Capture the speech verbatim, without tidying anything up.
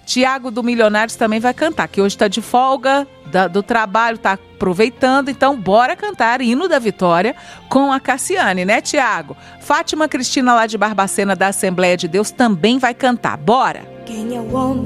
Tiago do Milionários também vai cantar, que hoje está de folga da, do trabalho, está aproveitando. Então, bora cantar Hino da Vitória com a Cassiane, né, Tiago? Fátima Cristina, lá de Barbacena, da Assembleia de Deus, também vai cantar. Bora! Quem é o homem